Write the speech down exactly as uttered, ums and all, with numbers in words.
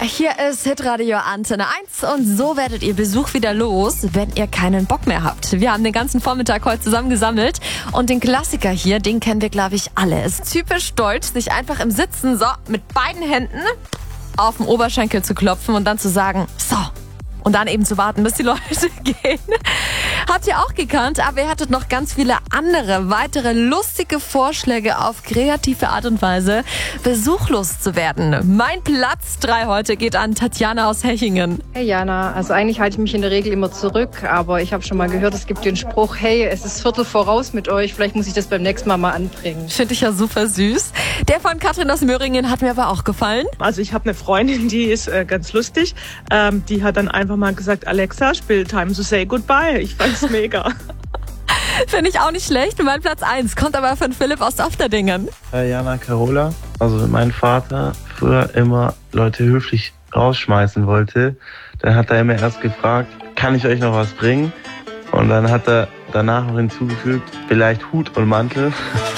Hier ist Hitradio Antenne eins und so werdet ihr Besuch wieder los, wenn ihr keinen Bock mehr habt. Wir haben den ganzen Vormittag heute zusammen gesammelt und den Klassiker hier, den kennen wir, glaube ich, alle. Es ist typisch deutsch, sich einfach im Sitzen so mit beiden Händen auf den Oberschenkel zu klopfen und dann zu sagen, so. Und dann eben zu warten, bis die Leute gehen. Habt ihr auch gekannt, aber ihr hattet noch ganz viele andere, weitere lustige Vorschläge auf kreative Art und Weise, besuchlos zu werden. Mein Platz drei heute geht an Tatjana aus Hechingen. Hey Jana, also eigentlich halte ich mich in der Regel immer zurück, aber ich habe schon mal gehört, es gibt den Spruch, hey, es ist Viertel voraus mit euch, vielleicht muss ich das beim nächsten Mal mal anbringen. Finde ich ja super süß. Der von Katrin aus Möhringen hat mir aber auch gefallen. Also ich habe eine Freundin, die ist äh, ganz lustig, ähm, die hat dann einfach mal gesagt, Alexa, spiel Time to Say Goodbye. Ich fand's mega. Finde ich auch nicht schlecht. Mein Platz eins kommt aber von Philipp aus Afterdingen. Äh, Jana Carola. Also mein Vater früher immer Leute höflich rausschmeißen wollte. Dann hat er immer erst gefragt, kann ich euch noch was bringen? Und dann hat er danach noch hinzugefügt, vielleicht Hut und Mantel.